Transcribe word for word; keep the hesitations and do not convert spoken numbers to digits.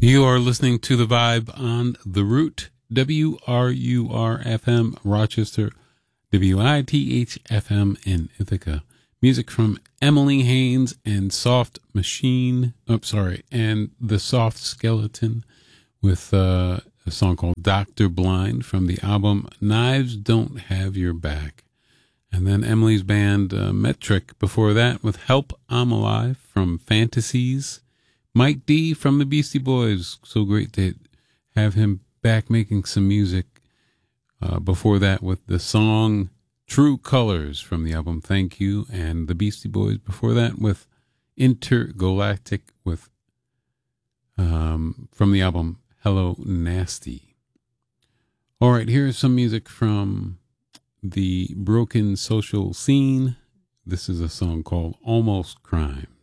You are listening to The Vibe on The Root, W R U R F M, Rochester, W I T H F M in Ithaca. Music from Emily Haynes and Soft Machine, oh, sorry, and The Soft Skeleton with uh, a song called Doctor Blind from the album Knives Don't Have Your Back. And then Emily's band uh, Metric before that with Help I'm Alive from Fantasies. Mike D from the Beastie Boys. So great to have him back making some music. Uh, before that with the song True Colors from the album Thank You, and the Beastie Boys before that with Intergalactic with um, from the album Hello Nasty. All right, here's some music from the Broken Social Scene. This is a song called Almost Crime.